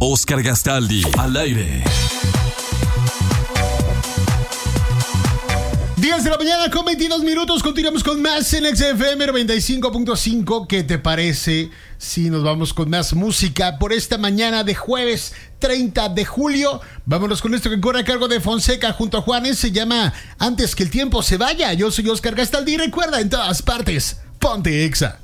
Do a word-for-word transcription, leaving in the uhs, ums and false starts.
Oscar Gastaldi, al aire. diez de la mañana con veintidós minutos. Continuamos con más en X F M noventa y cinco punto cinco. ¿Qué te parece si nos vamos con más música por esta mañana de jueves treinta de julio? Vámonos con esto que corre a cargo de Fonseca junto a Juanes. Se llama Antes que el tiempo se vaya. Yo soy Oscar Gastaldi. Recuerda, en todas partes, ponte Exa.